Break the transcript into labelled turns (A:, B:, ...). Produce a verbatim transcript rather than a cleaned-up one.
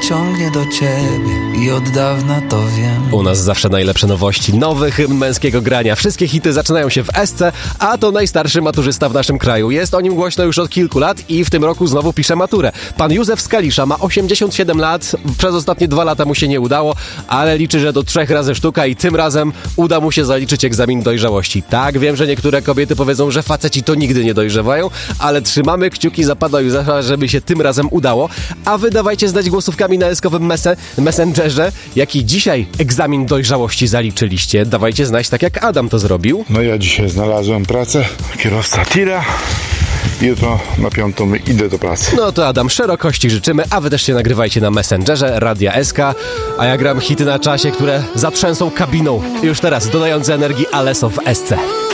A: ciągnie do ciebie i od dawna to wiem.
B: U nas zawsze najlepsze nowości, nowy hymn męskiego grania. Wszystkie hity zaczynają się w esce, a to najstarszy maturzysta w naszym kraju. Jest o nim głośno już od kilku lat i w tym roku znowu pisze maturę. Pan Józef z Kalisza ma osiemdziesiąt siedem lat, przez ostatnie dwa lata mu się nie udało, ale liczy, że do trzech razy sztuka i tym razem uda mu się zaliczyć egzamin dojrzałości. Tak, wiem, że niektóre kobiety powiedzą, że faceci to nigdy nie dojrzewają, ale trzymamy kciuki za pana Józefa, żeby się tym razem udało. A wy dawajcie znać głosówkami na eskowym mese- messengerze, jaki dzisiaj egzamin dojrzałości zaliczyliście. Dawajcie znać, tak jak Adam to zrobił.
C: No ja dzisiaj znalazłem pracę, kierowca tira. Jutro na piątą idę do pracy.
B: No to Adam, szerokości życzymy, a wy też się nagrywajcie na Messengerze Radia S K, a ja gram hity na czasie, które zatrzęsą kabiną. Już teraz dodające energii Aleso w S C.